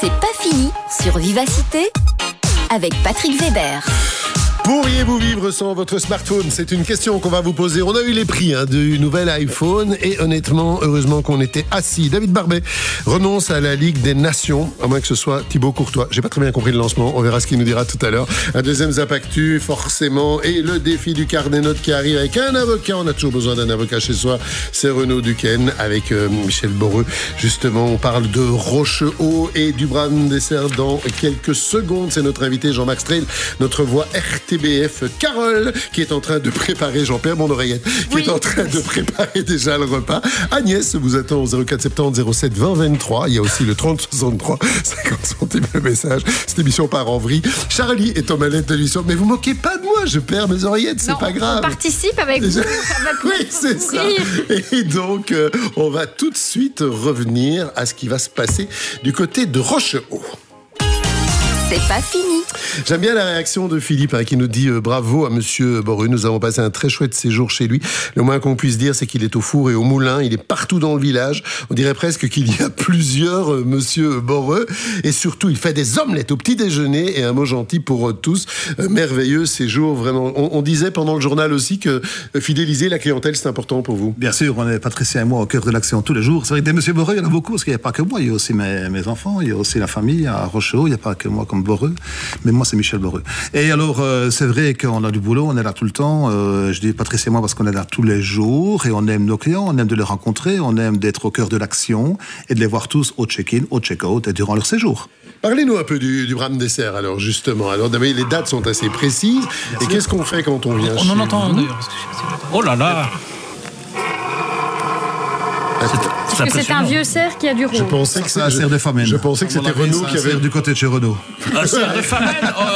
C'est pas fini sur Vivacité avec Patrick Weber. Pourriez-vous vivre sans votre smartphone? C'est une question qu'on va vous poser. On a eu les prix du nouvel iPhone et honnêtement, heureusement qu'on était assis. David Barbet renonce à la Ligue des Nations, à moins que ce soit Thibaut Courtois. J'ai pas très bien compris le lancement, on verra ce qu'il nous dira tout à l'heure. Un deuxième Zap Actu, forcément, et le défi du quart des notes qui arrive avec un avocat. On a toujours besoin d'un avocat chez soi. C'est Renaud Duquesne avec Michel Boreux. Justement, on parle de Rochehaut et du Bram Dessert dans quelques secondes. C'est notre invité Jean-Marc Strehl, notre voix RTBF Carole, qui est en train de préparer, j'en perds mon oreillette, qui est en train de préparer déjà le repas. Agnès vous attend au 04 70 07 20 23. Il y a aussi le 30 63 50 centimes le message. Cette émission part en vrille. Charlie est en mallette de l'émission. Mais vous moquez pas de moi, je perds mes oreillettes, c'est pas grave. On participe avec vous. Oui, c'est ça. Et donc, on va tout de suite revenir à ce qui va se passer du côté de Rochehaut. C'est pas fini. J'aime bien la réaction de Philippe qui nous dit bravo à Monsieur Boreux. Nous avons passé un très chouette séjour chez lui. Le moins qu'on puisse dire, c'est qu'il est au four et au moulin. Il est partout dans le village. On dirait presque qu'il y a plusieurs Monsieur Boreux. Et surtout, il fait des omelettes au petit déjeuner. Et un mot gentil pour tous. Merveilleux séjour, vraiment. On disait pendant le journal aussi que fidéliser la clientèle, c'est important pour vous. Bien sûr, on est Patricia et moi au cœur de l'action tous les jours. C'est vrai que des Monsieur Boreux, il y en a beaucoup, parce qu'il n'y a pas que moi. Il y a aussi mes enfants, il y a aussi la famille à Rochehaut. Il n'y a pas que moi comme Boreux. Mais moi, c'est Michel Boreux. Et alors, c'est vrai qu'on a du boulot, on est là tout le temps. Je dis Patrice et moi parce qu'on est là tous les jours et on aime nos clients, on aime de les rencontrer, on aime d'être au cœur de l'action et de les voir tous au check-in, au check-out et durant leur séjour. Parlez-nous un peu du Bram Dessert, alors, justement. Alors, les dates sont assez précises. Et qu'est-ce qu'on fait quand on vient On en entend, d'ailleurs. Oh là là! Parce que c'est un vieux cerf qui a du rôle. Je pensais que c'était un cerf de famine. Je pensais que c'était Renaud qui avait du côté de chez Renaud. Un cerf de famine.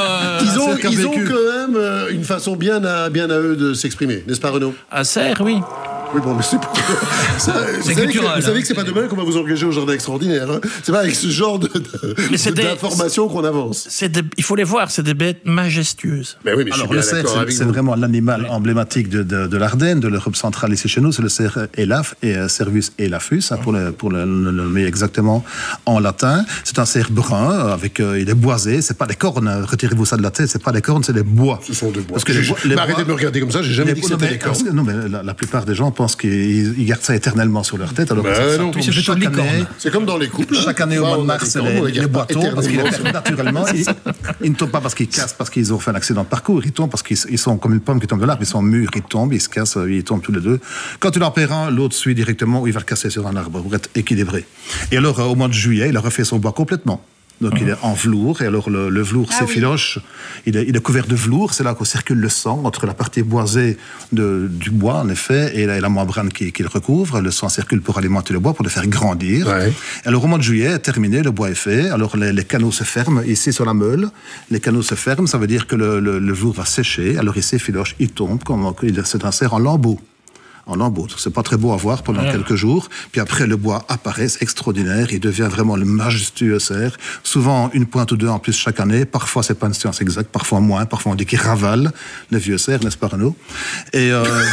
Ils ont quand même une façon bien à eux de s'exprimer, n'est-ce pas Renaud? Un cerf, oui. Oui, bon, mais c'est pas... C'est culturel. Vous savez que c'est pas demain qu'on va vous engager au jardin extraordinaire. Hein. C'est pas avec ce genre d'informations qu'on avance. Il faut les voir, c'est des bêtes majestueuses. Mais oui, mais alors, le cerf, c'est vraiment l'animal emblématique de l'Ardenne, de l'Europe centrale ici chez nous. C'est le cerf Elaphe et Cervus elafus, pour le nommer exactement en latin. C'est un cerf brun, il est boisé. C'est pas des cornes. Retirez-vous ça de la tête. C'est pas des cornes, c'est des bois. Ce sont des bois. Parce que arrêtez de me regarder comme ça. J'ai jamais dit que c'était des cornes. Non, mais la plupart des gens pensent qu'ils gardent ça éternellement sur leur tête. Alors ça tombe chaque année. C'est comme dans les couples. Chaque année au mois de mars, les bois tombent parce qu'ils naturellement. Ils ne tombent pas parce qu'ils cassent, parce qu'ils ont fait un accident de parcours. Ils tombent parce qu'ils sont comme une pomme qui tombe de l'arbre. Ils sont mûrs, ils tombent, ils se cassent, ils tombent tous les deux. Quand il en perd un, l'autre suit directement ou il va le casser sur un arbre pour être équilibré. Et alors, au mois de juillet, il a refait son bois complètement. Donc il est en velours, et alors le velours s'effiloche, il est couvert de velours, c'est là qu'on circule le sang entre la partie boisée du bois, en effet, et la membrane qui le recouvre. Le sang circule pour alimenter le bois, pour le faire grandir. Ouais. Alors au mois de juillet, terminé, le bois est fait, alors les canaux se ferment, ici sur la meule, les canaux se ferment, ça veut dire que le velours va sécher, alors il s'effiloche, il tombe, c'est un cerf en lambeaux. En lambeaux. C'est pas très beau à voir pendant quelques jours. Puis après, le bois apparaît, c'est extraordinaire. Il devient vraiment le majestueux cerf. Souvent, une pointe ou deux en plus chaque année. Parfois, c'est pas une science exacte. Parfois moins. Parfois, on dit qu'il ravale le vieux cerf, n'est-ce pas, Renaud? Et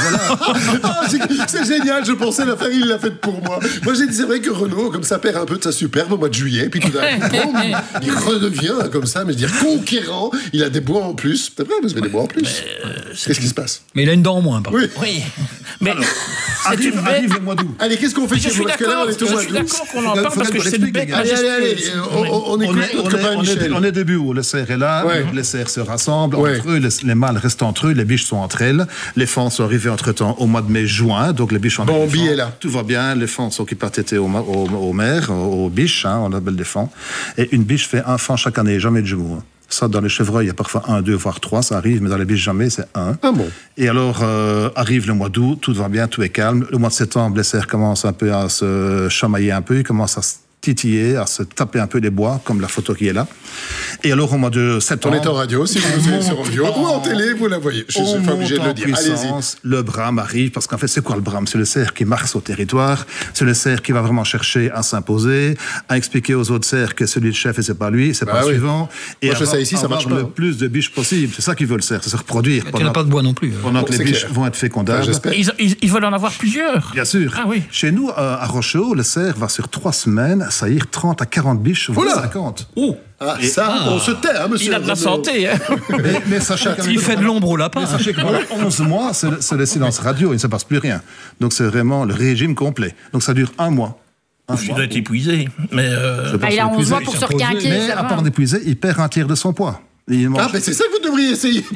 voilà. C'est génial. Je pensais la famille l'a faite pour moi. Moi, j'ai dit, c'est vrai que Renaud, comme ça, perd un peu de sa superbe au mois de juillet. Puis tout d'un coup, il redevient comme ça, mais je veux dire, conquérant. Il a des bois en plus. C'est vrai, vous avez des bois en plus. Qu'est-ce qui se passe? Mais il a une dent en moins, par contre. Oui. Mais arrive le mois d'août. Allez, qu'est-ce qu'on fait chez vous? Je suis d'accord qu'on en parle parce que c'est une bête. Allez, on écoute notre copain Michel. On est début où le cerf est là, les cerfs se rassemblent entre eux, les mâles restent entre eux, les biches sont entre elles. Les fans sont arrivés entre-temps au mois de mai-juin, donc les biches sont avec Bambi est là. Tout va bien, les fans s'occupent à téter aux mères, aux biches, on appelle des fans. Et une biche fait un fan chaque année, jamais de jumeaux. Ça, dans les chevreuils, il y a parfois 1, 2, voire 3, ça arrive, mais dans les biches, jamais, c'est 1. Ah bon? Et alors, arrive le mois d'août, tout va bien, tout est calme. Le mois de septembre, les cerfs commencent un peu à se chamailler un peu, ils commencent à se titiller, à se taper un peu les bois, comme la photo qui est là. Et alors, au mois de septembre... On est en radio, si vous êtes sur radio, ou en télé, vous la voyez. Je suis pas obligé de le dire. Allez-y. Le brame arrive, parce qu'en fait, c'est quoi le brame? C'est le cerf qui marche au territoire, c'est le cerf qui va vraiment chercher à s'imposer, à expliquer aux autres cerfs que celui de chef, et c'est pas lui, c'est pas le suivant. Et moi, je fais ça ici, ça marche pas. Le plus de biches possible. C'est ça qu'il veut, le cerf, c'est se reproduire. Il n'y a pas de bois non plus. Pendant que les biches vont être fécondables. Ils veulent en avoir plusieurs. Bien sûr. Ah oui. Chez nous, à Rochehaut, le cerf va sur 3 semaines saillir 30 à 40 biches, voire 50. Oh. On se tait, hein, monsieur. Il a de la santé. Hein. Mais sachez il fait de l'ombre au lapin. Mais sachez que pendant 11 mois, c'est le silence radio, il ne se passe plus rien. Donc c'est vraiment le régime complet. Donc ça dure 1 mois. Il doit être épuisé. Mais il a 11 mois pour se requinquer. Mais à part d'épuiser, il perd un tiers de son poids. Mais c'est ça que vous devriez essayer.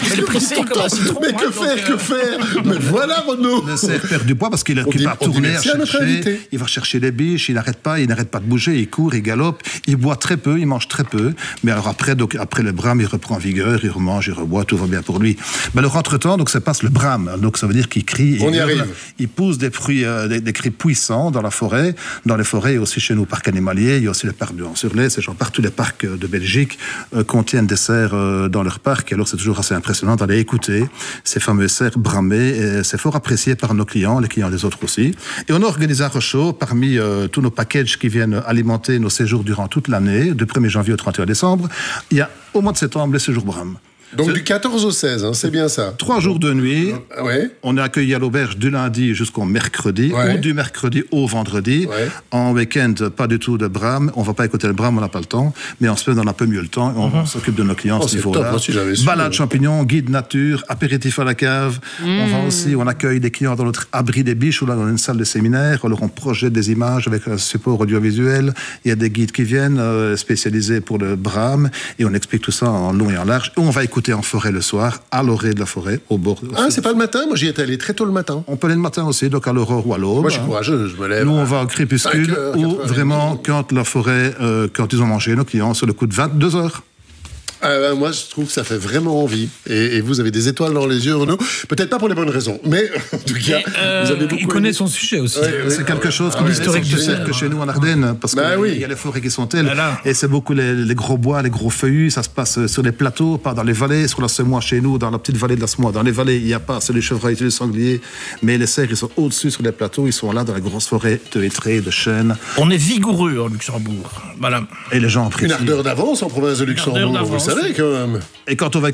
Mais que faire Mais voilà, Renaud. Le cerf perd du poids parce qu'il occupe à tourner, à chercher. Il va chercher les biches, il n'arrête pas de bouger, il court, il galope, il boit très peu, il mange très peu. Mais alors après le brame, il reprend vigueur, il remange, il reboit, tout va bien pour lui. Mais alors entre-temps, donc ça passe le brame. Donc ça veut dire qu'il crie. On y arrive. Il pousse des cris puissants dans la forêt. Dans les forêts, et aussi chez nous, parc animalier, il y a aussi le parc de Hans-sur-Lay, ces gens partout, les parcs de Belgique contiennent des cerfs dans leur parc. Alors c'est toujours assez impressionnant d'aller écouter ces fameux cerfs bramer. Et c'est fort apprécié par nos clients, les clients des autres aussi. Et on a organisé un show parmi tous nos packages qui viennent alimenter nos séjours durant toute l'année, du 1er janvier au 31 décembre. Il y a au mois de septembre les séjours Bram. Donc du 14 au 16, hein, c'est bien ça. 3 jours de nuit. Ouais. On est accueilli à l'auberge du lundi jusqu'au mercredi, ou du mercredi au vendredi. Ouais. En week-end, pas du tout de brame. On va pas écouter le brame, on n'a pas le temps. Mais en semaine, on a un peu mieux le temps. On s'occupe de nos clients à ce niveau-là. Balade champignons, guide nature, apéritif à la cave. On accueille des clients dans notre abri des biches ou là dans une salle de séminaire. Alors on projette des images avec un support audiovisuel. Il y a des guides qui viennent spécialisés pour le brame et on explique tout ça en long et en large. Et on va écouter en forêt le soir, à l'orée de la forêt, au bord. C'est pas le matin? Moi, j'y étais allé très tôt le matin. On peut aller le matin aussi, donc à l'aurore ou à l'aube. Moi, je suis courageux, je me lève. Nous, on va au crépuscule, ou vraiment, quand la forêt, quand ils ont mangé, nos clients, sur le coup de 22 heures. Moi, je trouve que ça fait vraiment envie. Et vous avez des étoiles dans les yeux, Renaud. Peut-être pas pour les bonnes raisons, mais en tout cas, vous avez beaucoup. Il connaît son sujet aussi. C'est quelque chose comme l'historique du cercle chez nous en Ardennes, parce qu'il y a les forêts qui sont telles. Et c'est beaucoup les gros bois, les gros feuillus. Ça se passe sur les plateaux, pas dans les vallées. Sur la Semois, chez nous, dans la petite vallée de la Semois. Dans les vallées, il n'y a pas, c'est les chevreuils, les sangliers. Mais les cerfs, ils sont au-dessus sur les plateaux. Ils sont là dans la grosse forêt de hêtraies, de chênes. On est vigoureux en Luxembourg. Voilà. Et les gens apprécient. Une ardeur d'avance en province de Luxembourg, vous savez quand même. Et quand on va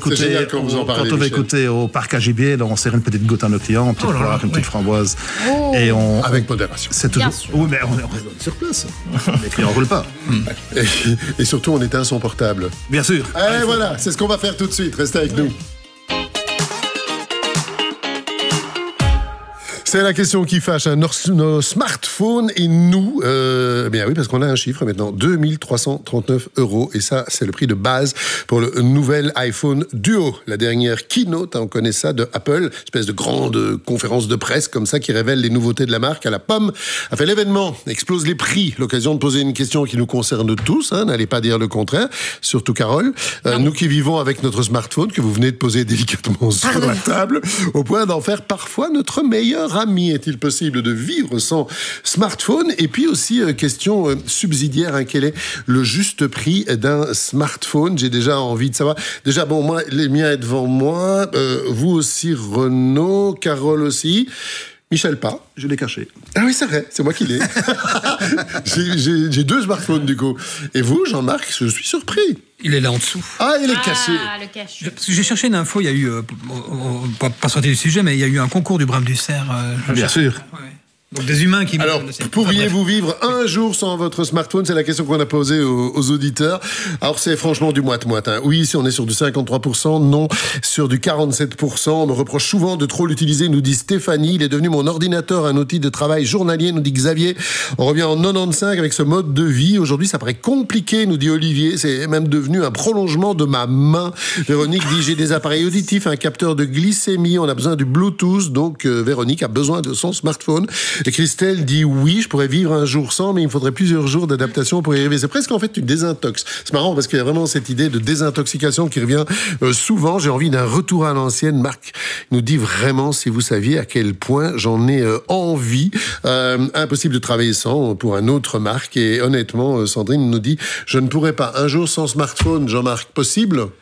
écouter, au parc à gibier, là, on sert une petite goutte à nos clients, une petite poire, une petite framboise. Et avec modération. C'est toujours. Oui, mais on raisonne sur place. Les clients ne roulent pas. Et surtout, on éteint son portable. Bien sûr. Et voilà, c'est ce qu'on va faire tout de suite. Restez avec nous. C'est la question qui fâche, hein. Nos smartphones et nous, bien oui, parce qu'on a un chiffre maintenant, 2339 €. Et ça, c'est le prix de base pour le nouvel iPhone Duo. La dernière keynote, on connaît ça, de Apple, espèce de grande conférence de presse comme ça qui révèle les nouveautés de la marque à la pomme, a fait l'événement, explose les prix. L'occasion de poser une question qui nous concerne tous, hein, n'allez pas dire le contraire, surtout Carole. Nous qui vivons avec notre smartphone, que vous venez de poser délicatement sur la table, au point d'en faire parfois notre meilleur ami. Est-il possible de vivre sans smartphone? Et puis aussi, question subsidiaire, hein, quel est le juste prix d'un smartphone? J'ai déjà envie de savoir. Déjà, bon, moi, les miens est devant moi. Vous aussi, Renaud, Carole aussi. Michel pas. Je l'ai caché. Ah oui, c'est vrai, c'est moi qui l'ai. J'ai 2 smartphones, du coup. Et vous, Jean-Marc, je suis surpris. Il est là en dessous. Ah, il est caché. Le caché. J'ai cherché une info, il y a eu, pas sortir du sujet, mais il y a eu un concours du brame du cerf. Bien sûr. Ouais. Donc des humains qui... Alors, pourriez-vous vivre un jour sans votre smartphone? C'est la question qu'on a posée aux auditeurs. Alors, c'est franchement du moite-moite. Hein. Oui, si on est sur du 53%, non, sur du 47%. On me reproche souvent de trop l'utiliser, nous dit Stéphanie. Il est devenu mon ordinateur, un outil de travail journalier, nous dit Xavier. On revient en 95 avec ce mode de vie. Aujourd'hui, ça paraît compliqué, nous dit Olivier. C'est même devenu un prolongement de ma main. Véronique dit, j'ai des appareils auditifs, un capteur de glycémie. On a besoin du Bluetooth. Donc, Véronique a besoin de son smartphone. Et Christelle dit oui, je pourrais vivre un jour sans, mais il me faudrait plusieurs jours d'adaptation pour y arriver. C'est presque en fait une désintox. C'est marrant parce qu'il y a vraiment cette idée de désintoxication qui revient souvent. J'ai envie d'un retour à l'ancienne. Marc nous dit vraiment, si vous saviez à quel point j'en ai envie. Impossible de travailler sans pour un autre Marc. Et honnêtement, Sandrine nous dit, je ne pourrais pas un jour sans smartphone. Jean-Marc, possible?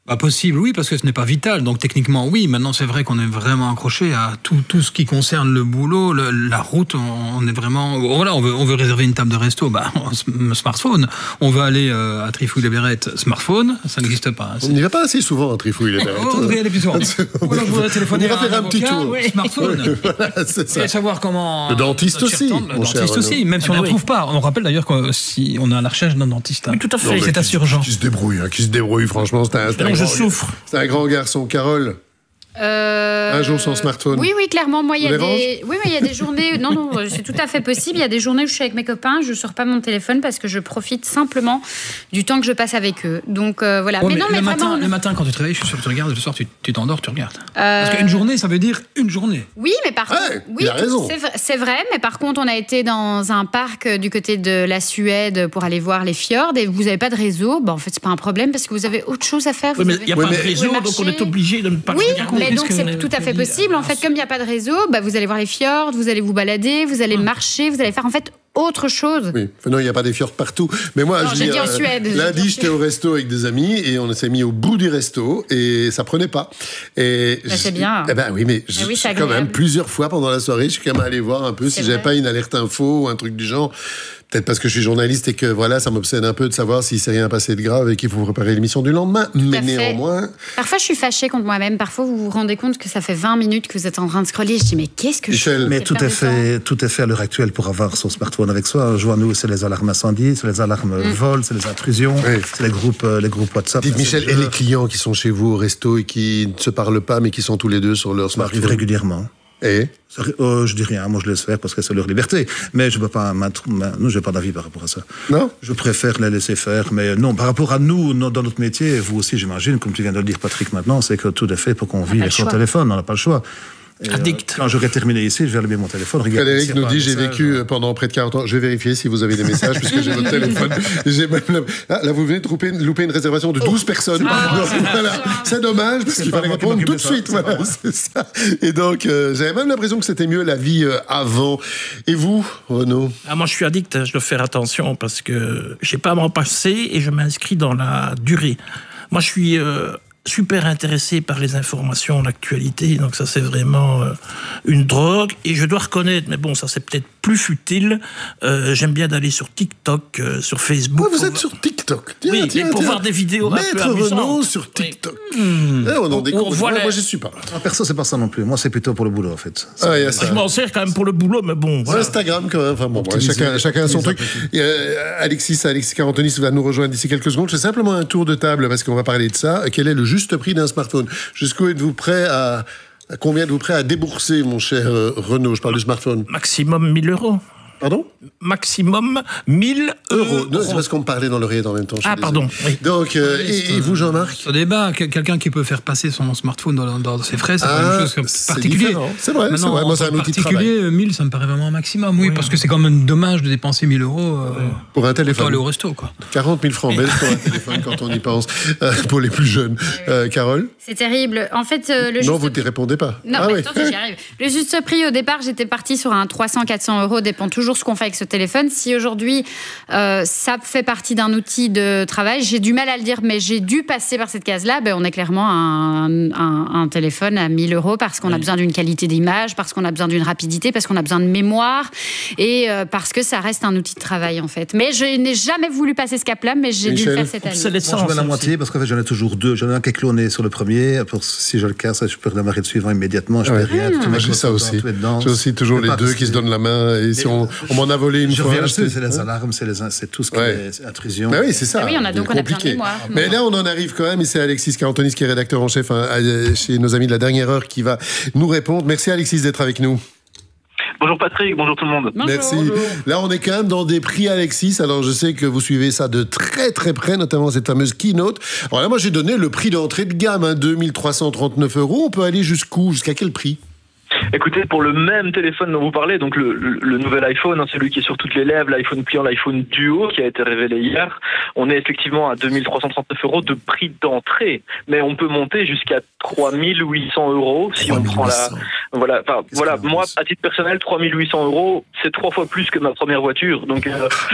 Possible, oui, parce que ce n'est pas vital. Donc techniquement, oui. Maintenant, c'est vrai qu'on est vraiment accroché à tout ce qui concerne le boulot, la route. On est vraiment... Voilà, on veut réserver une table de resto, smartphone. On veut aller à Trifouille-les-Bérètes, smartphone. Ça n'existe pas. On n'y va pas assez souvent à Trifouille-les-Bérètes. On devrait y aller plus souvent. Voilà, vous voudrez téléphoner on va faire un petit tour. Oui, smartphone. Voilà, c'est ça. Et savoir comment... Le dentiste aussi. Le dentiste aussi, même si on n'en trouve pas. On rappelle d'ailleurs que si on est à la recherche d'un dentiste. Oui, tout à fait. C'est assez urgent. Qui se débrouille, franchement. Je souffre. C'est un grand garçon. Carole, un jour sans smartphone. Oui, clairement. Moi, il y a des journées. Non, c'est tout à fait possible. Il y a des journées où je suis avec mes copains, je sors pas mon téléphone parce que je profite simplement du temps que je passe avec eux. Donc voilà. Oh, le matin, quand tu te réveilles, je suis sûr que tu regardes. Le soir, tu t'endors, tu regardes. Parce qu'une journée, ça veut dire une journée. Oui, mais par contre, il a raison. C'est vrai. Mais par contre, on a été dans un parc du côté de la Suède pour aller voir les fjords et vous n'avez pas de réseau. En fait, c'est pas un problème parce que vous avez autre chose à faire. Oui, mais il n'y a pas de réseau, donc on est obligé de ne pas regarder. Mais donc c'est tout à fait possible. En fait, comme il n'y a pas de réseau, vous allez voir les fjords, vous allez vous balader, vous allez marcher, vous allez faire en fait autre chose. Oui, non, il n'y a pas des fjords partout. Mais moi, j'ai dit en Suède. Lundi, j'étais au resto avec des amis et on s'est mis au bout du resto et ça prenait pas. Et c'est bien. Oui, mais quand même plusieurs fois pendant la soirée, je suis quand même allé voir un peu si j'avais pas une alerte info ou un truc du genre. Peut-être parce que je suis journaliste et que voilà, ça m'obsède un peu de savoir s'il s'est rien passé de grave et qu'il faut préparer l'émission du lendemain. Mais néanmoins... Parfois, je suis fâchée contre moi-même. Parfois, vous vous rendez compte que ça fait 20 minutes que vous êtes en train de scroller. Je dis, mais qu'est-ce que Michel, je fais? Mais tout est fait à l'heure actuelle pour avoir son smartphone avec soi. Je vois, nous, c'est les alarmes incendie, c'est les alarmes vol, c'est les intrusions, c'est les groupes WhatsApp. Dites Michel, et les clients qui sont chez vous au resto et qui ne se parlent pas mais qui sont tous les deux sur leur smartphone? Ça arrive régulièrement. Et je dis rien, moi je laisse faire parce que c'est leur liberté. Mais je ne peux pas nous, je n'ai pas d'avis par rapport à ça. Non. Je préfère les laisser faire. Mais non, par rapport à nous, dans notre métier, vous aussi, j'imagine, comme tu viens de le dire, Patrick, maintenant, c'est que tout est fait pour qu'on vive avec son téléphone. On n'a pas le choix. Addict. Quand j'aurai terminé ici, je vais allumer mon téléphone. Frédéric nous dit, j'ai vécu pendant près de 40 ans. Je vais vérifier si vous avez des messages, puisque j'ai votre téléphone. Là, vous venez de louper une réservation de 12 personnes. Voilà. C'est dommage, parce qu'il fallait répondre tout de suite. Voilà, c'est ça. Et donc, j'avais même l'impression que c'était mieux la vie avant. Et vous, Renaud? Moi, je suis addict. Je dois faire attention, parce que je n'ai pas à m'en passer et je m'inscris dans la durée. Moi, je suis... super intéressé par les informations, l'actualité, donc ça c'est vraiment une drogue, et je dois reconnaître, mais bon, ça c'est peut-être plus futile, j'aime bien d'aller sur TikTok, sur Facebook. Vous êtes sur TikTok? Tiens, pour voir des vidéos un peu amusantes. Maître Renaud sur TikTok. On découvre. Moi, je suis pas. Perso, c'est pas ça non plus. Moi, c'est plutôt pour le boulot, en fait. Je m'en sers quand même pour le boulot, mais bon. Voilà. Instagram, quand même. Enfin, bon, chacun a son truc. Alexis Carantonis va nous rejoindre d'ici quelques secondes. Je fais simplement un tour de table parce qu'on va parler de ça. Quel est le juste prix d'un smartphone? Jusqu'où êtes-vous prêt à combien êtes-vous prêt à débourser, mon cher Renaud? Je parle du smartphone. Maximum 1 000 €. Pardon? Maximum 1 000 €. Non, c'est parce qu'on me parlait dans l'oreillette en même temps. Pardon. Oui. Donc, et vous, Jean-Marc? Ce débat, quelqu'un qui peut faire passer son smartphone dans ses frais, c'est pas une chose particulière. C'est vrai. Moi, c'est un outil de travail. Particulier, 1000, ça me paraît vraiment un maximum. Oui, parce que c'est quand même dommage de dépenser 1 000 € pour un téléphone. Pour aller au resto, quoi. 40 000 francs belges pour un téléphone quand on y pense, pour les plus jeunes. Carole? C'est terrible. En fait, non, vous ne répondez pas. Non, mais attends, j'y arrive. Le juste prix, au départ, j'étais partie sur un 300-400 €, dépend toujours ce qu'on fait avec ce téléphone. Si aujourd'hui, ça fait partie d'un outil de travail, j'ai du mal à le dire, mais j'ai dû passer par cette case-là. On est clairement un téléphone à 1 000 € parce qu'on a besoin d'une qualité d'image, parce qu'on a besoin d'une rapidité, parce qu'on a besoin de mémoire et parce que ça reste un outil de travail, en fait. Mais je n'ai jamais voulu passer ce cap-là, mais j'ai dû le faire cette année. C'est l'essence. Moi, je mets la moitié parce qu'en fait, j'en ai toujours deux. J'en ai un qui est cloné sur le premier. Si je le casse, je peux redémarrer le suivant immédiatement. Je fais rien. J'ai ça aussi. J'ai aussi toujours les deux qui se donnent la main. Et si on m'en a volé une fois. C'est les alarmes, c'est tout ce qui est intrusion. Oui, c'est ça. Oui, on a besoin de mémoire. Mais là, on en arrive quand même. Et c'est Alexis Carantonis qui est rédacteur en chef chez nos amis de la dernière heure qui va nous répondre. Merci Alexis d'être avec nous. Bonjour Patrick, bonjour tout le monde. Merci. Bonjour. Là, on est quand même dans des prix Alexis. Alors, je sais que vous suivez ça de très très près, notamment cette fameuse keynote. Alors là, moi, j'ai donné le prix d'entrée de gamme, 2 339 €. On peut aller jusqu'où? Jusqu'à quel prix? Écoutez, pour le même téléphone dont vous parlez, donc le nouvel iPhone, hein, celui qui est sur toutes les lèvres, l'iPhone pliant, l'iPhone Duo, qui a été révélé hier, on est effectivement à 2339 € de prix d'entrée, mais on peut monter jusqu'à 3800 € si on prend la... Voilà, moi, à titre personnel, 3800 €, c'est 3 fois plus que ma première voiture, donc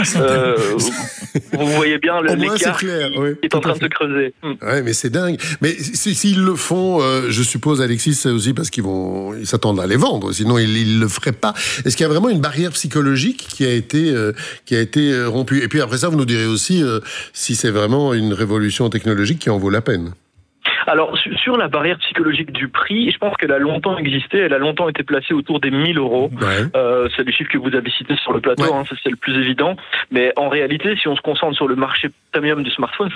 vous voyez bien l'écart qui est en train de se creuser. Ouais, mais c'est dingue. Mais s'ils le font, je suppose, Alexis, c'est aussi parce qu'ils s'attendent à les vendre, sinon ils le feraient pas. Est-ce qu'il y a vraiment une barrière psychologique qui a été rompue? Et puis après ça, vous nous direz aussi si c'est vraiment une révolution technologique qui en vaut la peine. Alors, sur la barrière psychologique du prix, je pense qu'elle a longtemps existé, elle a longtemps été placée autour des 1000 €. Ouais. C'est les chiffres que vous avez cités sur le plateau, ouais. Ça c'est le plus évident. Mais en réalité, si on se concentre sur le marché premium du smartphone...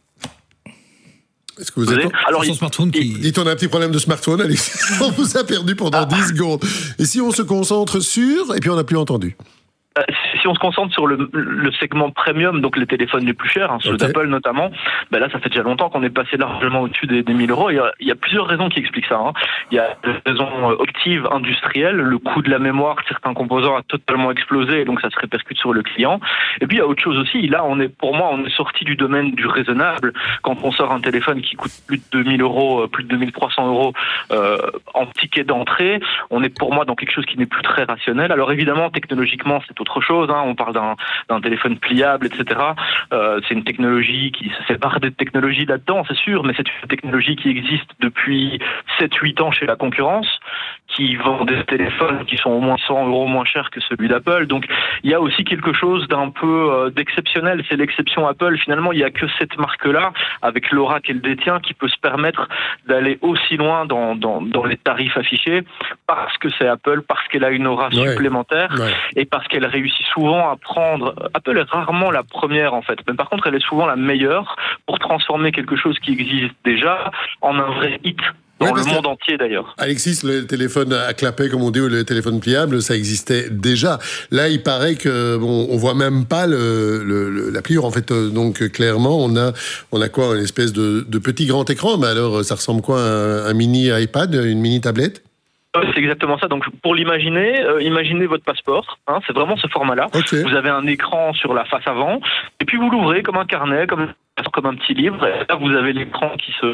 Est-ce que vous êtes... Alors, son smartphone qui... Dites, on a un petit problème de smartphone, Alexis. On vous a perdu pendant 10 secondes. Et si on se concentre sur... Et puis on n'a plus entendu. Si on se concentre sur le segment premium, donc les téléphones les plus chers, ceux d'Apple notamment, là ça fait déjà longtemps qu'on est passé largement au-dessus des 1000 €. Il y a plusieurs raisons qui expliquent ça. Il y a des raisons optives, industrielles, le coût de la mémoire, certains composants a totalement explosé, et donc ça se répercute sur le client. Et puis il y a autre chose aussi, là pour moi on est sorti du domaine du raisonnable. Quand on sort un téléphone qui coûte plus de 2000 €, plus de 2300 € en ticket d'entrée, on est pour moi dans quelque chose qui n'est plus très rationnel. Alors évidemment, technologiquement c'est autre chose, on parle d'un téléphone pliable, etc. C'est une technologie qui se sépare des technologies là-dedans, c'est sûr, mais c'est une technologie qui existe depuis 7-8 ans chez la concurrence, qui vend des téléphones qui sont au moins 100 € moins chers que celui d'Apple. Donc il y a aussi quelque chose d'un peu d'exceptionnel, c'est l'exception Apple. Finalement, il n'y a que cette marque-là, avec l'aura qu'elle détient, qui peut se permettre d'aller aussi loin dans les tarifs affichés, parce que c'est Apple, parce qu'elle a une aura supplémentaire, et parce qu'elle réussit souvent à prendre... Apple est rarement la première en fait, mais par contre elle est souvent la meilleure pour transformer quelque chose qui existe déjà en un vrai hit. Dans le monde entier d'ailleurs. Alexis, le téléphone à clapet, comme on dit, ou le téléphone pliable, ça existait déjà. Là, il paraît que on voit même pas la pliure. En fait, donc clairement, on a quoi, une espèce de petit grand écran. Mais alors, ça ressemble quoi, un mini iPad, une mini tablette? C'est exactement ça. Donc, pour l'imaginer, imaginez votre passeport. C'est vraiment ce format-là. Okay. Vous avez un écran sur la face avant, et puis vous l'ouvrez comme un carnet, comme un petit livre. Et là, vous avez l'écran qui se...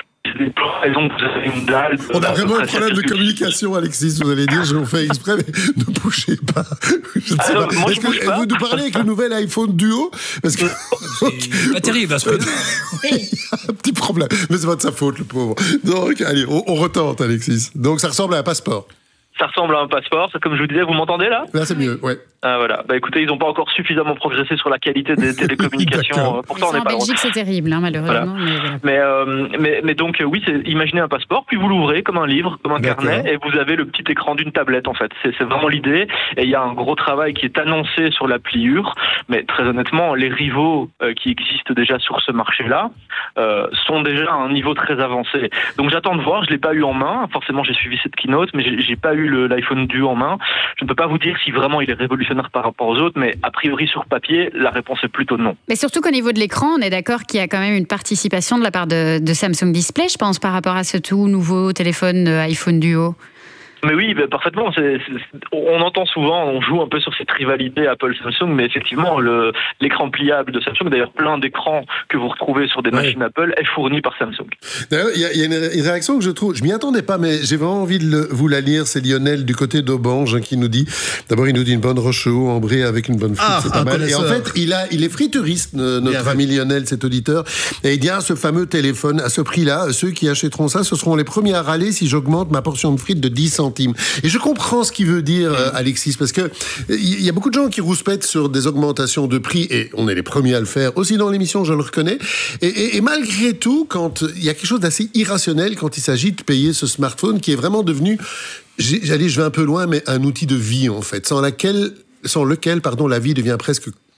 Et donc, vous avez une dalle. On a vraiment un problème de communication, Alexis, vous allez dire, je vous fais exprès, mais ne bougez pas. Je ne sais pas. Moi, vous nous parlez avec le nouvel iPhone Duo? Parce que... C'est pas terrible, à ce moment-là. Il y a un petit problème. Mais c'est pas de sa faute, le pauvre. Donc, allez, on retente, Alexis. Donc, ça ressemble à un passeport. Ça ressemble à un passeport. Comme je vous disais, vous m'entendez là? Là, c'est mieux, ouais. Ah, voilà. Écoutez, ils n'ont pas encore suffisamment progressé sur la qualité des télécommunications. Pourtant, on n'est pas en Belgique, c'est terrible, malheureusement. Voilà. Mais donc, oui, imaginez un passeport, puis vous l'ouvrez comme un livre, comme un carnet, et vous avez le petit écran d'une tablette, en fait. C'est vraiment l'idée. Et il y a un gros travail qui est annoncé sur la pliure. Mais très honnêtement, les rivaux qui existent déjà sur ce marché-là sont déjà à un niveau très avancé. Donc, j'attends de voir. Je ne l'ai pas eu en main. Forcément, j'ai suivi cette keynote, mais j'ai pas eu l'iPhone Duo en main. Je ne peux pas vous dire si vraiment il est révolutionnaire par rapport aux autres, mais a priori sur papier, la réponse est plutôt non. Mais surtout qu'au niveau de l'écran, on est d'accord qu'il y a quand même une participation de la part de Samsung Display, je pense, par rapport à ce tout nouveau téléphone iPhone Duo. Mais oui, parfaitement. On entend souvent, on joue un peu sur cette rivalité Apple-Samsung, mais effectivement, l'écran pliable de Samsung, d'ailleurs plein d'écrans que vous retrouvez sur des machines Apple, est fourni par Samsung. D'ailleurs, il y a une réaction que je trouve, je m'y attendais pas, mais j'ai vraiment envie de vous la lire. C'est Lionel du côté d'Aubange qui nous dit, d'abord il nous dit une bonne roche-au ambrée avec une bonne frite, c'est pas mal. Et en fait, il est friteuriste, notre ami Lionel, cet auditeur, et il dit, ce fameux téléphone à ce prix-là, ceux qui achèteront ça, ce seront les premiers à râler si j'augmente ma portion de frites de 10 centimes. Et je comprends ce qu'il veut dire, Alexis, parce que il y a beaucoup de gens qui rouspètent sur des augmentations de prix, et on est les premiers à le faire, aussi dans l'émission, je le reconnais. Et malgré tout, quand il y a quelque chose d'assez irrationnel quand il s'agit de payer ce smartphone qui est vraiment devenu, je vais un peu loin, mais un outil de vie, en fait, sans lequel, la vie devient presque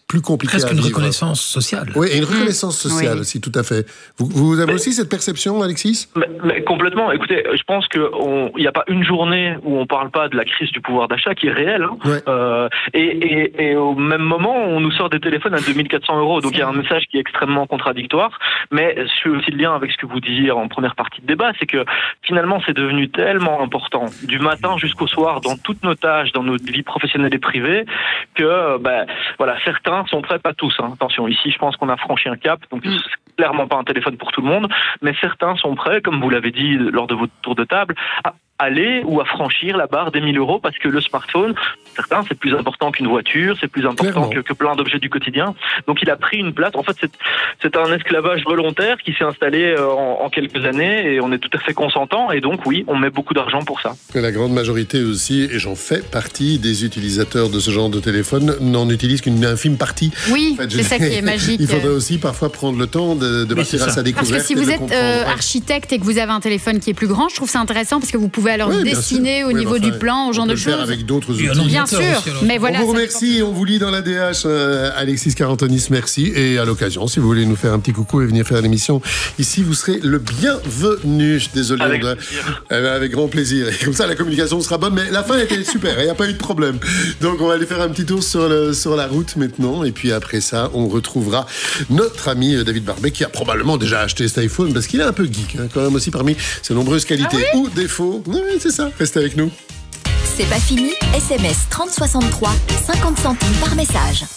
plus compliqué presque à vivre. Presque une reconnaissance sociale. Oui, et une reconnaissance sociale aussi, tout à fait. Vous avez aussi cette perception, Alexis ? Mais complètement. Écoutez, je pense qu'il n'y a pas une journée où on ne parle pas de la crise du pouvoir d'achat qui est réelle. Hein. Ouais. Et au même moment, on nous sort des téléphones à 2400 €. Donc il y a un message qui est extrêmement contradictoire. Mais je suis aussi le lien avec ce que vous disiez en première partie de débat, c'est que finalement, c'est devenu tellement important, du matin jusqu'au soir, dans toutes nos tâches, dans notre vie professionnelle et privée, que voilà, certains sont prêts, pas tous. Hein. Attention, ici, je pense qu'on a franchi un cap. Donc c'est clairement pas un téléphone pour tout le monde, mais certains sont prêts, comme vous l'avez dit lors de votre tour de table, à aller ou à franchir la barre des 1 000 € parce que le smartphone, certains, c'est plus important qu'une voiture, c'est plus important que plein d'objets du quotidien. Donc il a pris une place. En fait, c'est un esclavage volontaire qui s'est installé en quelques années et on est tout à fait consentant. Et donc oui, on met beaucoup d'argent pour ça. Et la grande majorité aussi, et j'en fais partie, des utilisateurs de ce genre de téléphone n'en utilisent qu'une infime partie. Oui, en fait, c'est ça qui est magique. Il faudrait aussi parfois prendre le temps de partir à sa découverte. Parce que si vous êtes architecte et que vous avez un téléphone qui est plus grand, je trouve ça intéressant parce que vous pouvez alors dessiner au niveau du plan, au genre de choses. Avec d'autres outils. Bien sûr, mais voilà. On vous remercie, on vous lit dans la DH, Alexis Carantonis, merci. Et à l'occasion, si vous voulez nous faire un petit coucou et venir faire l'émission ici, vous serez le bienvenu. Je suis désolé. Avec grand plaisir. Et comme ça, la communication sera bonne, mais la fin était super, il n'y a pas eu de problème. Donc on va aller faire un petit tour sur la route maintenant. Et puis après ça, on retrouvera notre ami David Barbet qui a probablement déjà acheté cet iPhone parce qu'il est un peu geek, hein, quand même aussi parmi ses nombreuses qualités ou défauts. Oui, c'est ça. Restez avec nous. C'est pas fini. SMS 3063, 50 centimes par message.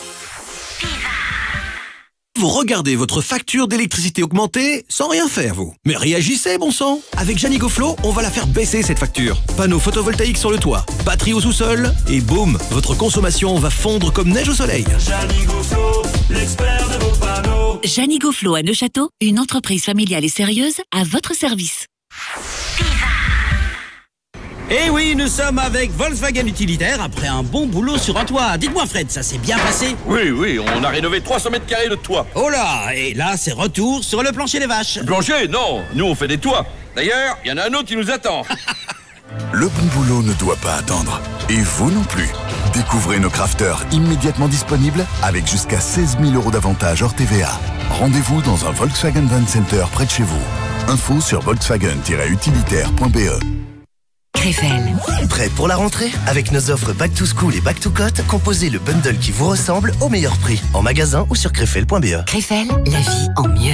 Vous regardez votre facture d'électricité augmenter sans rien faire, vous. Mais réagissez, bon sang. Avec Janigoflo, on va la faire baisser, cette facture. Panneaux photovoltaïques sur le toit, batterie au sous-sol, et boum, votre consommation va fondre comme neige au soleil. Janigoflo, l'expert de vos panneaux. Janigoflo à Neuchâteau, une entreprise familiale et sérieuse à votre service. Eh oui, nous sommes avec Volkswagen Utilitaire après un bon boulot sur un toit. Dites-moi Fred, ça s'est bien passé ? Oui, on a rénové 300 mètres carrés de toit. Oh là, et là c'est retour sur le plancher des vaches. Plancher ? Non, nous on fait des toits. D'ailleurs, il y en a un autre qui nous attend. Le bon boulot ne doit pas attendre. Et vous non plus. Découvrez nos crafters immédiatement disponibles avec jusqu'à 16 000 € d'avantages hors TVA. Rendez-vous dans un Volkswagen Van Center près de chez vous. Info sur volkswagen-utilitaire.be. Krefel. Prêt pour la rentrée ? Avec nos offres Back to School et Back to Cote, composez le bundle qui vous ressemble au meilleur prix. En magasin ou sur krefel.be. Krefel, la vie en mieux.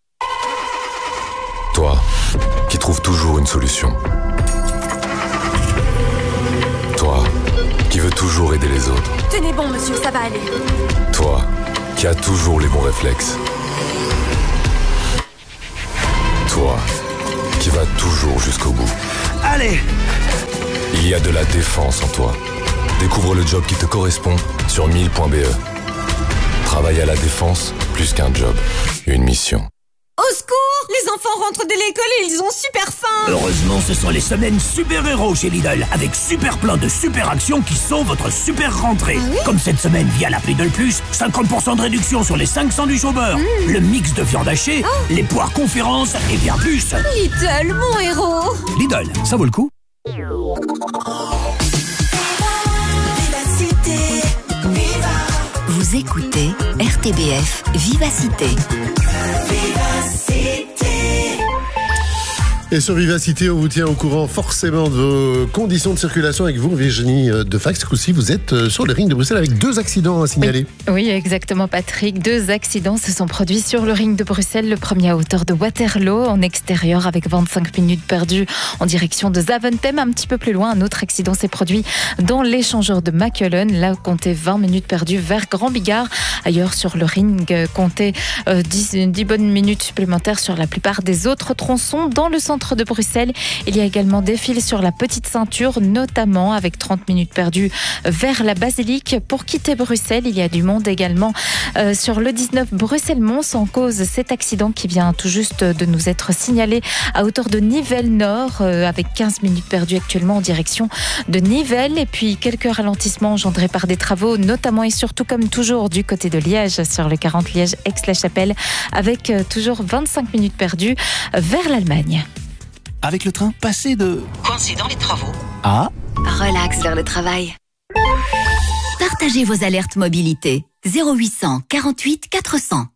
Toi, qui trouves toujours une solution. Toi, qui veux toujours aider les autres. Tenez bon, monsieur, ça va aller. Toi, qui as toujours les bons réflexes. Toi, qui vas toujours jusqu'au bout. Allez ! Il y a de la défense en toi. Découvre le job qui te correspond sur 1000.be. Travailler à la défense, plus qu'un job, une mission. Au secours ! Les enfants rentrent de l'école et ils ont super faim. Heureusement, ce sont les semaines super-héros chez Lidl, avec super plein de super actions qui sont votre super rentrée. Ah oui ? Comme cette semaine via l'appli de Plus, 50% de réduction sur les 5 sandwichs au beurre, le mix de viande hachée, les poires conférences et bien plus. Lidl, mon héros. Lidl, ça vaut le coup. Vous écoutez RTBF Vivacité. Et sur Vivacité, on vous tient au courant forcément de vos conditions de circulation avec vous, Virginie Defax. Ce coup-ci, vous êtes sur le ring de Bruxelles avec 2 accidents à signaler. Oui, exactement, Patrick. 2 accidents se sont produits sur le ring de Bruxelles. Le premier à hauteur de Waterloo, en extérieur, avec 25 minutes perdues en direction de Zaventem. Un petit peu plus loin, un autre accident s'est produit dans l'échangeur de Mackelen. Là, comptez 20 minutes perdues vers Grand Bigard. Ailleurs, sur le ring, comptez 10 bonnes minutes supplémentaires sur la plupart des autres tronçons. Dans le centre de Bruxelles, il y a également des files sur la petite ceinture, notamment avec 30 minutes perdues vers la basilique. Pour quitter Bruxelles, il y a du monde également sur le 19 Bruxelles-Mons, en cause cet accident qui vient tout juste de nous être signalé à hauteur de Nivelles-Nord, avec 15 minutes perdues actuellement en direction de Nivelles. Et puis quelques ralentissements engendrés par des travaux, notamment et surtout comme toujours du côté de Liège, sur le 40 Liège-Aix-la-Chapelle, avec toujours 25 minutes perdues vers l'Allemagne. Avec le train, passez de... Coincé dans les travaux. Ah. Relax vers le travail. Partagez vos alertes mobilité. 0800 48 400.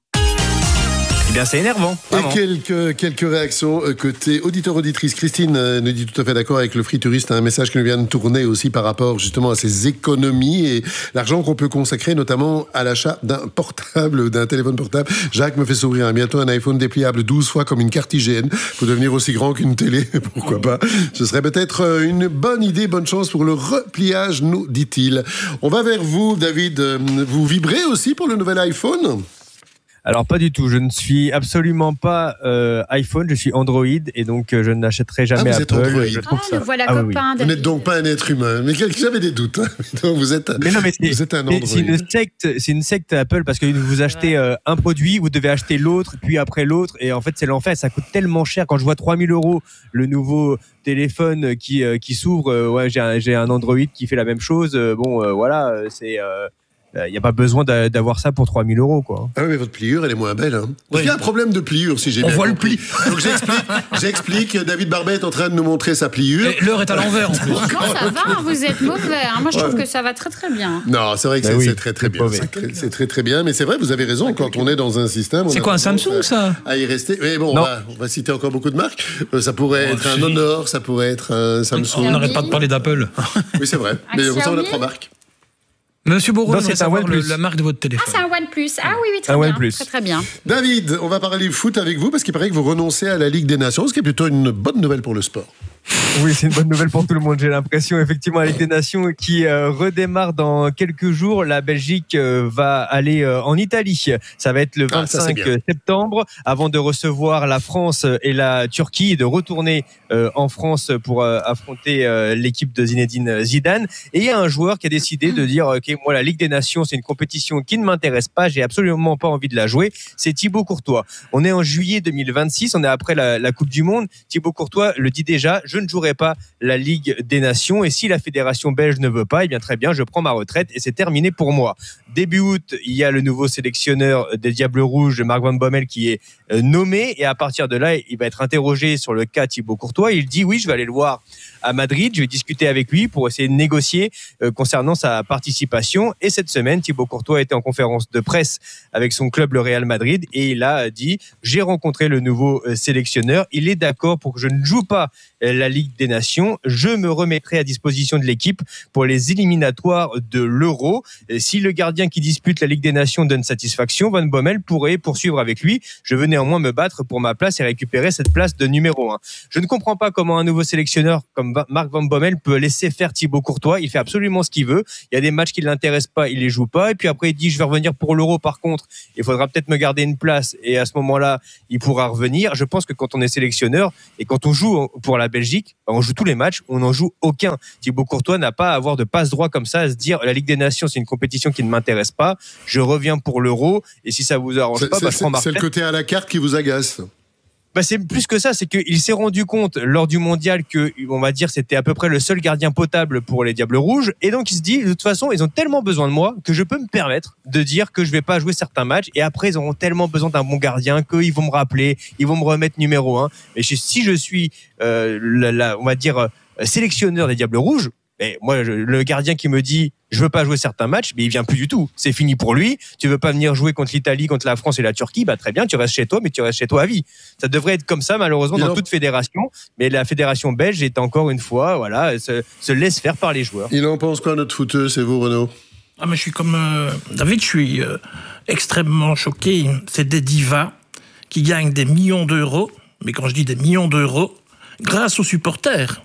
Eh bien, c'est énervant. Et quelques réactions côté auditeur-auditrice. Christine nous dit tout à fait d'accord avec le Free-Touriste. Un message qui nous vient de tourner aussi par rapport justement à ces économies et l'argent qu'on peut consacrer notamment à l'achat d'un portable, d'un téléphone portable. Jacques me fait sourire. Bientôt un iPhone dépliable 12 fois comme une carte IGN pour devenir aussi grand qu'une télé. Pourquoi pas? Ce serait peut-être une bonne idée, bonne chance pour le repliage, nous dit-il. On va vers vous, David. Vous vibrez aussi pour le nouvel iPhone? Alors pas du tout, je ne suis absolument pas iPhone, je suis Android et donc je n'achèterai jamais Apple. Je trouve ça. Voilà, copain. Vous n'êtes donc pas un être humain, mais j'avais des doutes. Donc vous êtes un Android. C'est une secte Apple parce que vous achetez un produit, vous devez acheter l'autre, puis après l'autre et en fait c'est l'enfer, ça coûte tellement cher. Quand je vois 3 000 € le nouveau téléphone qui s'ouvre, j'ai un Android qui fait la même chose, voilà, c'est... Il n'y a pas besoin d'avoir ça pour 3 000 €, quoi. Ah oui, mais votre pliure, elle est moins belle. Hein. Parce qu'il y a un problème de pliure, si j'ai bien compris. On voit le pli. Donc j'explique. David Barbet est en train de nous montrer sa pliure. Et l'heure est à l'envers, en plus. Non, ça va, vous êtes mauvais. Moi, je trouve que ça va très, très bien. Non, c'est vrai que c'est très, très bien. C'est très, très bien. Mais c'est vrai, vous avez raison. Quand on est dans un système... C'est quoi, un Samsung, ça? À y rester. Mais bon, on va citer encore beaucoup de marques. Ça pourrait être un Honor, ça pourrait être un Samsung. On n'arrête pas de parler d'Apple. Oui, c'est vrai. Mais on a 3 marques. Monsieur Bourreau, on va savoir la marque de votre téléphone. Ah, c'est un OnePlus. Ah oui, très bien. Très, très bien. David, on va parler foot avec vous parce qu'il paraît que vous renoncez à la Ligue des Nations, ce qui est plutôt une bonne nouvelle pour le sport. Oui, c'est une bonne nouvelle pour tout le monde, j'ai l'impression. Effectivement, la Ligue des Nations qui redémarre dans quelques jours. La Belgique va aller en Italie. Ça va être le 25 septembre, avant de recevoir la France et la Turquie, et de retourner en France pour affronter l'équipe de Zinedine Zidane. Et il y a un joueur qui a décidé de dire ok, moi la Ligue des Nations c'est une compétition qui ne m'intéresse pas, j'ai absolument pas envie de la jouer. C'est Thibaut Courtois. On est en juillet 2026, on est après la Coupe du Monde. Thibaut Courtois le dit déjà, je ne jouerai pas la Ligue des Nations et si la fédération belge ne veut pas, eh bien très bien, je prends ma retraite et c'est terminé pour moi. Début août, il y a le nouveau sélectionneur des Diables Rouges, Marc Van Bommel, qui est nommé et à partir de là, il va être interrogé sur le cas Thibaut Courtois. Il dit oui, je vais aller le voir à Madrid, je vais discuter avec lui pour essayer de négocier concernant sa participation. Et cette semaine, Thibaut Courtois était en conférence de presse avec son club, le Real Madrid, et il a dit j'ai rencontré le nouveau sélectionneur, il est d'accord pour que je ne joue pas la Ligue des Nations, je me remettrai à disposition de l'équipe pour les éliminatoires de l'Euro. Si le gardien qui dispute la Ligue des Nations donne satisfaction, Van Bommel pourrait poursuivre avec lui. Je veux néanmoins me battre pour ma place et récupérer cette place de numéro 1. Je ne comprends pas comment un nouveau sélectionneur comme Marc Van Bommel peut laisser faire Thibaut Courtois. Il fait absolument ce qu'il veut. Il y a des matchs qui ne l'intéressent pas, il les joue pas. Et puis après, il dit je vais revenir pour l'Euro. Par contre, il faudra peut-être me garder une place. Et à ce moment-là, il pourra revenir. Je pense que quand on est sélectionneur et quand on joue pour la Belgique, on joue tous les matchs, on n'en joue aucun. Thibaut Courtois n'a pas à avoir de passe-droit comme ça, à se dire la Ligue des Nations, c'est une compétition qui ne m'intéresse pas. Je reviens pour l'Euro. Et si ça vous arrange pas, je prends ma retraite. C'est le côté à la carte qui vous agace. C'est plus que ça, c'est qu'il s'est rendu compte lors du mondial que, on va dire, c'était à peu près le seul gardien potable pour les Diables Rouges. Et donc, il se dit, de toute façon, ils ont tellement besoin de moi que je peux me permettre de dire que je vais pas jouer certains matchs. Et après, ils auront tellement besoin d'un bon gardien qu'ils vont me rappeler, ils vont me remettre numéro 1. Mais si je suis, on va dire, sélectionneur des Diables Rouges, mais moi, le gardien qui me dit je veux pas jouer certains matchs, mais il vient plus du tout. C'est fini pour lui. Tu veux pas venir jouer contre l'Italie, contre la France et la Turquie, très bien, tu restes chez toi, mais tu restes chez toi à vie. Ça devrait être comme ça, malheureusement, dans toute fédération. Mais la fédération belge est encore une fois, se laisse faire par les joueurs. Il en pense quoi, notre footeuse, c'est vous, Renaud? Mais je suis comme David, je suis extrêmement choqué. C'est des divas qui gagnent des millions d'euros, mais quand je dis des millions d'euros, grâce aux supporters.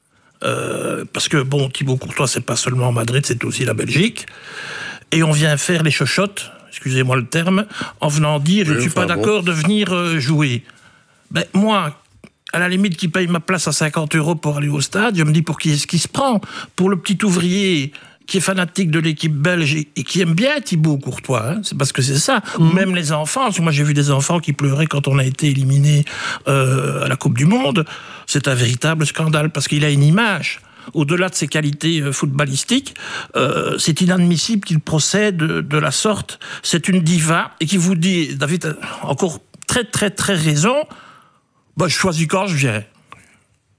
Parce que Thibaut Courtois c'est pas seulement Madrid, c'est aussi la Belgique et on vient faire les chochottes, excusez-moi le terme, en venant dire je ne suis pas d'accord de venir jouer. Moi, à la limite qui paye ma place à 50 € pour aller au stade, je me dis pour qui est-ce qui se prend? Pour le petit ouvrier qui est fanatique de l'équipe belge et qui aime bien Thibaut Courtois, c'est parce que c'est ça. Même les enfants, parce que moi j'ai vu des enfants qui pleuraient quand on a été éliminé à la Coupe du Monde. C'est un véritable scandale parce qu'il a une image. Au-delà de ses qualités footballistiques, c'est inadmissible qu'il procède de la sorte. C'est une diva et qui vous dit, David a encore très très très raison, je choisis quand je viens.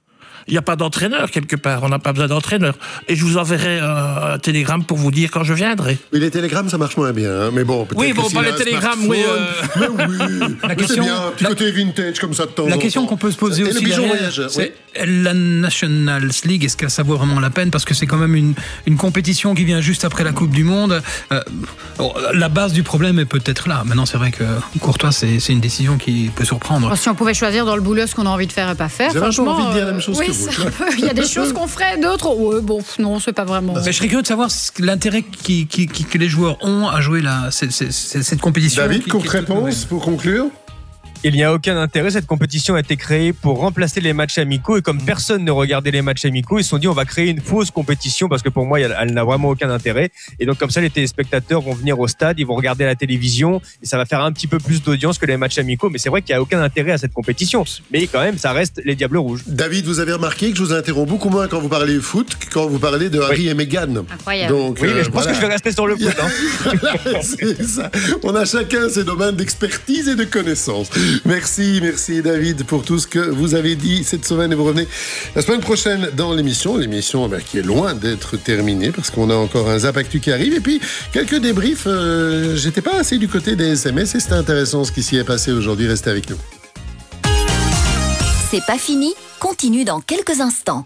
Il n'y a pas d'entraîneur quelque part, on n'a pas besoin d'entraîneur. Et je vous enverrai un télégramme pour vous dire quand je viendrai. Oui, les télégrammes, ça marche moins bien, hein. Mais bon, peut-être. Oui, bon, pas les télégrammes, oui. Mais oui, La question, c'est bien, un petit côté vintage comme ça de temps en temps. La question qu'on peut se poser aussi derrière, c'est la National League, est-ce que ça vaut vraiment la peine? Parce que c'est quand même une compétition qui vient juste après la Coupe du Monde. La base du problème est peut-être là. Maintenant, c'est vrai que Courtois, c'est une décision qui peut surprendre. Alors, si on pouvait choisir dans le boulot ce qu'on a envie de faire et pas faire, franchement, envie de dire la même chose oui, que vous. Il y a des choses qu'on ferait, d'autres, ouais, bon, non, c'est pas vraiment. Mais je serais curieux de savoir l'intérêt que les joueurs ont à jouer cette compétition. David, courte réponse pour conclure. Il n'y a aucun intérêt. Cette compétition a été créée pour remplacer les matchs amicaux. Et comme personne ne regardait les matchs amicaux, ils se sont dit on va créer une fausse compétition parce que pour moi, elle n'a vraiment aucun intérêt. Et donc comme ça, les téléspectateurs vont venir au stade, ils vont regarder la télévision et ça va faire un petit peu plus d'audience que les matchs amicaux. Mais c'est vrai qu'il n'y a aucun intérêt à cette compétition. Mais quand même, ça reste les Diables Rouges. David, vous avez remarqué que je vous interromps beaucoup moins quand vous parlez foot que quand vous parlez de Harry et Meghan. Incroyable. Donc, oui, mais je pense que je vais rester sur le foot. C'est ça. On a chacun ses domaines d'expertise et de connaissances. Merci David pour tout ce que vous avez dit cette semaine et vous revenez la semaine prochaine dans l'émission qui est loin d'être terminée parce qu'on a encore un Zap Actu qui arrive et puis quelques débriefs. J'étais pas assez du côté des SMS et c'était intéressant ce qui s'y est passé aujourd'hui. Restez avec nous. C'est pas fini, continue dans quelques instants.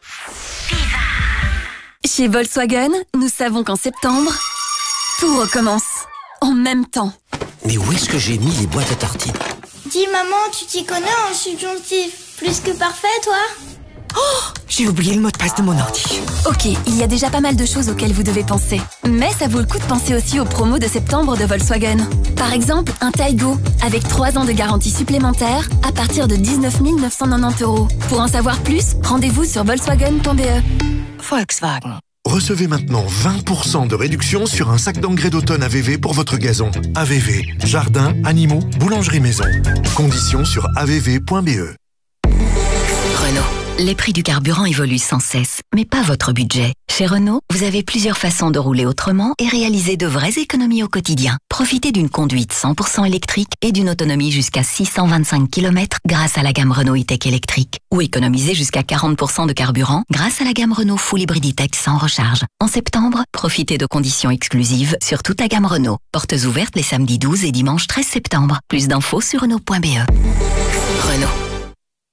Chez Volkswagen, nous savons qu'en septembre, tout recommence en même temps. Mais où est-ce que j'ai mis les boîtes à tartines? Dis maman, tu t'y connais en subjonctif plus que parfait, toi? Oh, j'ai oublié le mot de passe de mon ordi. Ok, il y a déjà pas mal de choses auxquelles vous devez penser. Mais ça vaut le coup de penser aussi aux promos de septembre de Volkswagen. Par exemple, un Taigo, avec 3 ans de garantie supplémentaire à partir de 19 990 €. Pour en savoir plus, rendez-vous sur volkswagen.be. Volkswagen. Recevez maintenant 20% de réduction sur un sac d'engrais d'automne AVV pour votre gazon. AVV, jardin, animaux, boulangerie maison. Conditions sur avv.be. Renault. Les prix du carburant évoluent sans cesse, mais pas votre budget. Chez Renault, vous avez plusieurs façons de rouler autrement et réaliser de vraies économies au quotidien. Profitez d'une conduite 100% électrique et d'une autonomie jusqu'à 625 km grâce à la gamme Renault E-Tech électrique. Ou économisez jusqu'à 40% de carburant grâce à la gamme Renault Full Hybrid E-Tech sans recharge. En septembre, profitez de conditions exclusives sur toute la gamme Renault. Portes ouvertes les samedis 12 et dimanche 13 septembre. Plus d'infos sur Renault.be. Renault.